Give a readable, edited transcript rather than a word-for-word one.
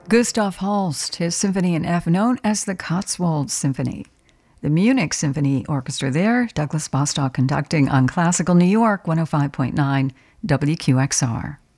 Gustav Holst, his Symphony in F, known as the Cotswold Symphony. The Munich Symphony Orchestra there, Douglas Bostock conducting on Classical New York 105.9 WQXR.